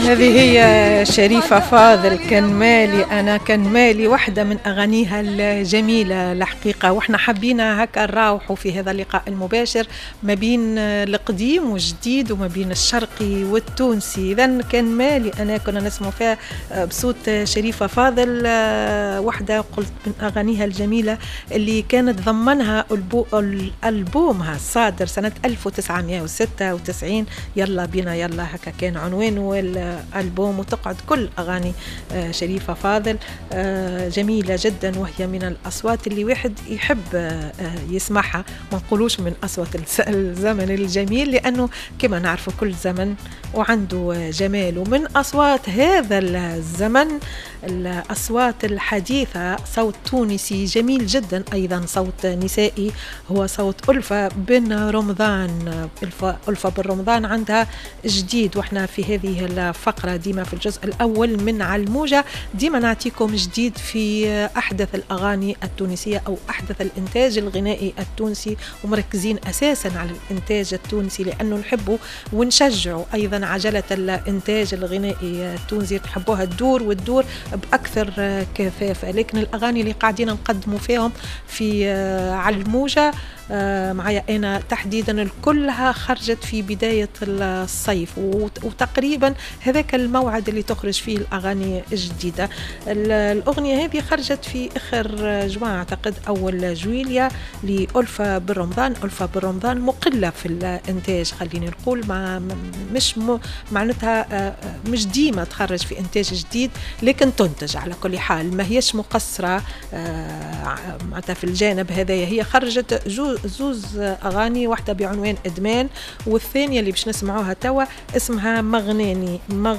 هذه هي شريفة فاضل، كان مالي أنا كان مالي، واحدة من أغانيها الجميلة الحقيقة. وإحنا حبينا هكا نراوحوا في هذا اللقاء المباشر ما بين القديم والجديد وما بين الشرقي والتونسي. إذن كان مالي أنا كنا نسمع فيها بصوت شريفة فاضل، واحدة قلت من أغانيها الجميلة اللي كانت ضمنها ألبومها الصادر سنة 1996. يلا بينا يلا هكا كان عنوانه الألبوم، وتقعد كل أغاني شريفة فاضل جميلة جدا، وهي من الأصوات اللي واحد يحب يسمعها. ما نقولوش من أصوات الزمن الجميل، لأنه كما نعرف كل زمن وعنده جمال. ومن أصوات هذا الزمن الأصوات الحديثة صوت تونسي جميل جدا، أيضا صوت نسائي، هو صوت ألفة بن رمضان. ألفة بن رمضان عندها جديد، وإحنا في هذه الفقرة ديما في الجزء الأول من علموجة ديما نعطيكم جديد في أحدث الأغاني التونسية أو أحدث الإنتاج الغنائي التونسي، ومركزين أساسا على الإنتاج التونسي لأنه نحبه ونشجعه. أيضا عجلة الإنتاج الغنائي التونسي نحبوها تدور وتدور بأكثر كثافة، لكن الأغاني اللي قاعدين نقدموا فيهم في علموجة معايا أنا تحديدا كلها خرجت في بداية الصيف، وتقريبا هذاك الموعد اللي تخرج فيه الأغاني الجديدة. الأغنية هذه خرجت في آخر جوان أعتقد أول جويليا لألفة بن رمضان. ألفة بن رمضان مقلة في الإنتاج، خليني نقول مش معناتها مش ديما تخرج في إنتاج جديد، لكن تنتج على كل حال، ما هيش مقصرة معناتها في الجانب هذايا. هي خرجت زوز أغاني، واحدة بعنوان إدمان، والثانية اللي باش نسمعوها توا اسمها مغناني.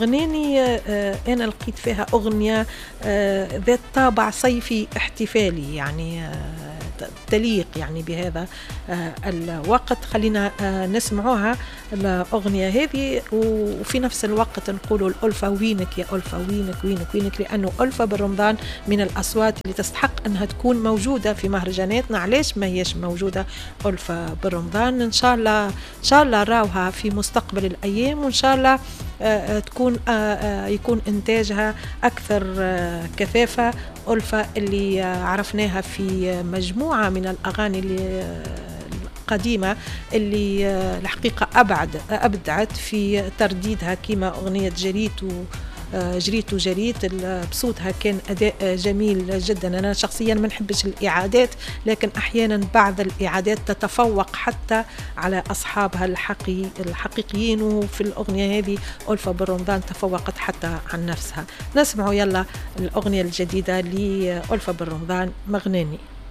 أنا لقيت فيها أغنية ذات طابع صيفي احتفالي، يعني تليق يعني بهذا الوقت. خلينا نسمعوها الأغنية هذه، وفي نفس الوقت نقولوا الألفة وينك يا ألفة، وينك وينك وينك، لأنه ألفة بن رمضان من الأصوات اللي تستحق أنها تكون موجودة في مهرجاناتنا. علاش ما هيش موجودة ألفة بن رمضان؟ إن شاء الله راوها في مستقبل الأيام، وإن شاء الله تكون يكون إنتاجها أكثر كثافة. ألفة اللي عرفناها في مجموعة من الأغاني القديمة اللي الحقيقة أبدعت في ترديدها، كما أغنية جريت بصوتها كان أداء جميل جدا. أنا شخصيا ما نحبش الإعادات، لكن أحيانا بعض الإعادات تتفوق حتى على أصحابها الحقيقيين، وفي الأغنية هذه ألفة بن رمضان تفوقت حتى عن نفسها. نسمعوا يلا الأغنية الجديدة لألفة بن رمضان، مغناني.